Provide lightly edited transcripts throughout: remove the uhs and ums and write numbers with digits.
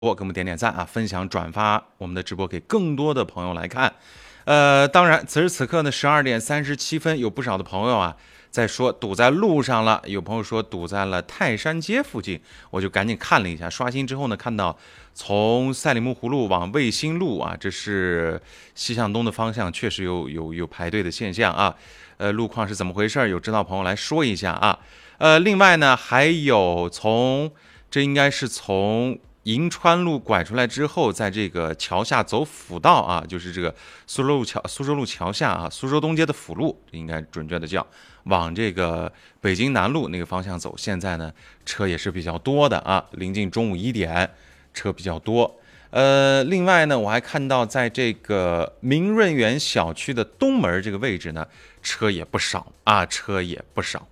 给我们点点赞啊，分享转发我们的直播给更多的朋友来看。当然，此时此刻呢，12:37，有不少的朋友啊在说堵在路上了，有朋友说堵在了泰山街附近，我就赶紧看了一下，刷新之后呢，看到从赛里木湖路往卫星路啊，这是西向东的方向，确实有排队的现象啊。路况是怎么回事？有知道朋友来说一下啊。另外呢，还有这应该是从银川路拐出来之后，在这个桥下走辅道啊，就是这个苏州路桥下啊，苏州东街的辅路，应该准确的叫，往这个北京南路那个方向走。现在呢，车也是比较多的啊，临近中午1点，车比较多。另外呢，我还看到在这个明润园小区的东门这个位置呢，车也不少啊，车也不少。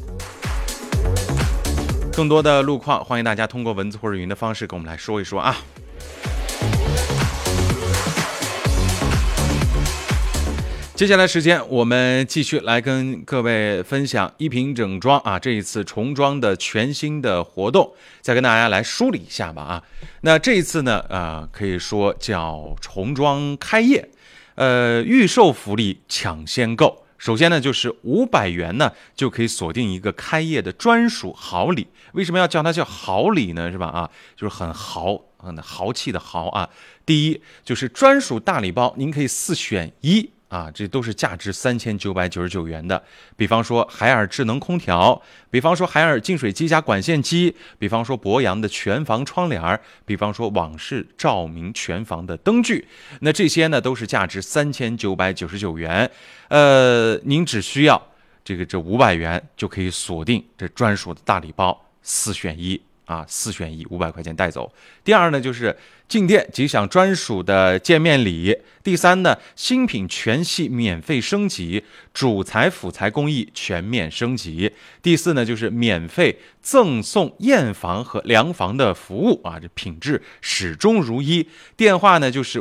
更多的路况，欢迎大家通过文字或者语音的方式跟我们来说一说啊。接下来时间，我们继续来跟各位分享一品整装啊，这一次重装的全新的活动，再跟大家来梳理一下吧啊。那这一次呢，可以说叫重装开业，预售福利抢先购。首先呢，就是500元呢就可以锁定一个开业的专属好礼。为什么要叫它叫好礼呢？是吧？啊，就是很豪气的豪啊。第一就是专属大礼包，您可以4选1啊，这都是价值3999元的。比方说海尔智能空调，比方说海尔净水机加管线机，比方说博洋的全房窗帘，比方说网式照明全房的灯具。那这些呢都是价值3999元。您只需要这500元就可以锁定这专属的大礼包，4选1啊，4选1，500块钱带走。第二呢，就是进店即享专属的见面礼。第三呢，新品全系免费升级，主材辅材工艺全面升级。第四呢，就是免费赠送验房和量房的服务啊，这品质始终如一。电话呢就是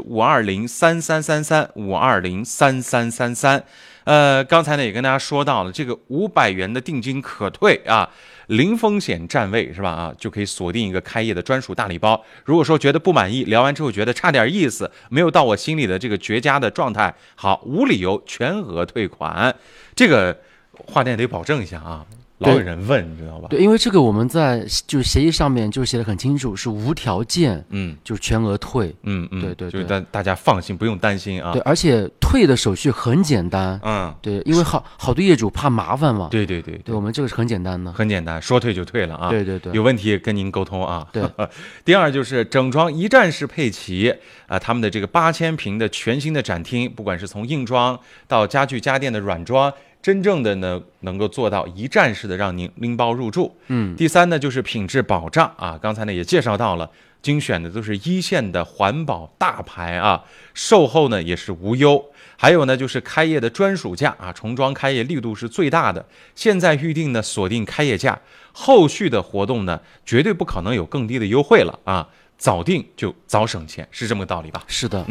5203333，5203333。刚才呢也跟大家说到了，这个500元的定金可退啊，零风险占位是吧？啊，就可以锁定一个开业的专属大礼包。如果说觉得不满意，聊完之后觉得差点意思，没有到我心里的这个绝佳的状态，好，无理由全额退款。这个话店得保证一下啊。老有人问，你知道吧？ 对，因为这个我们在就是协议上面就写得很清楚，是无条件，就是全额退，对， 就是大家放心，不用担心啊。 对，而且退的手续很简单，对，因为好多业主怕麻烦嘛。 对， 我们这个是很简单的， 很简单，说退就退了啊。 对， 有问题跟您沟通啊。 对。 第二就是整装一站式配齐啊，他们的这个8000平的全新的展厅，不管是从硬装到家具家电的软装。真正的呢，能够做到一站式的让您拎包入住。第三呢，就是品质保障啊。刚才呢也介绍到了，精选的都是1线的环保大牌啊，售后呢也是无忧。还有呢，就是开业的专属价啊，重装开业力度是最大的。现在预定呢，锁定开业价，后续的活动呢，绝对不可能有更低的优惠了啊。早定就早省钱，是这么个道理吧？ 是的，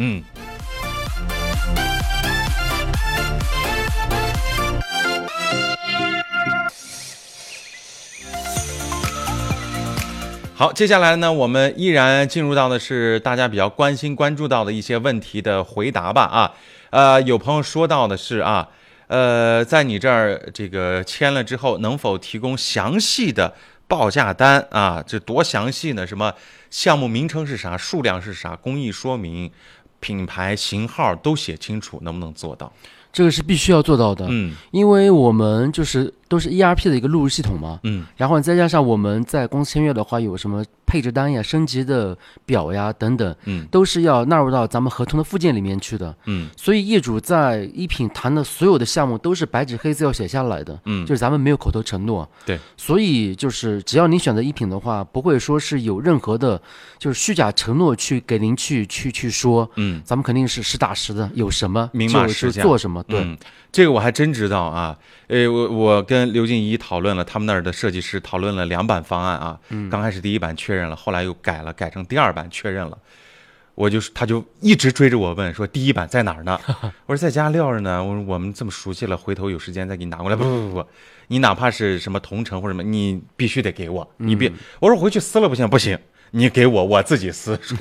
好，接下来呢，我们依然进入到的是大家比较关心关注到的一些问题的回答吧啊。有朋友说到的是啊，在你这儿这个签了之后，能否提供详细的报价单啊？这多详细呢？什么项目名称是啥，数量是啥，工艺说明、品牌型号都写清楚，能不能做到？ 这个是必须要做到的，因为我们就是都是 ERP 的一个录入系统嘛，然后再加上我们在公司签约的话，有什么配置单呀、升级的表呀等等，都是要纳入到咱们合同的附件里面去的，所以业主在一品谈的所有的项目都是白纸黑字要写下来的，就是咱们没有口头承诺， 对， 所以就是只要您选择一品的话，不会说是有任何的就是虚假承诺去给您去说，咱们肯定是实打实的，有什么明码实价就做什么。对， 这个我还真知道啊。我跟刘静怡讨论了，他们那儿的设计师讨论了2版方案啊。刚开始第1版确认了，后来又改成第2版确认了。他就一直追着我问说第1版在哪儿呢？我说在家撂着呢。我说我们这么熟悉了，回头有时间再给你拿过来。不，你哪怕是什么同城或者什么，你必须得给我。我说回去撕了不行， 你给我自己撕。